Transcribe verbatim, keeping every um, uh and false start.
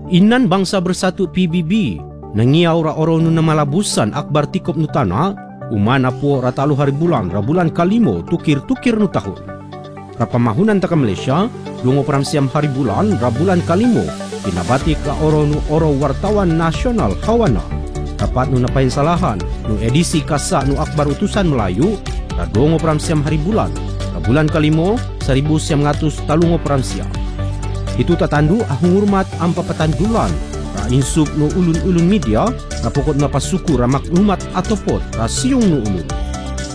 Inan Bangsa Bersatu P B B nangiaw ra oro nu namalabusan akbar tikop nu tanah umana po ratalu hari bulan ra bulan kalimo tukir-tukir nu tahun. Ra pamahunan taka Malaysia dungo peramsiam hari bulan ra bulan kalimo pinabati ka oro nu oro wartawan nasional kawana. Dapat nu napain salahan nu edisi kasa nu akbar utusan Melayu ra dongo peramsiam hari bulan ra bulan kalimo seribu sembilan ratus talungo peramsiam. Itu tatandu ahung hormat ampa patandulan ra insub no ulun-ulun media na pokok na pasuku ra maklumat atau pot ra siung no ulun.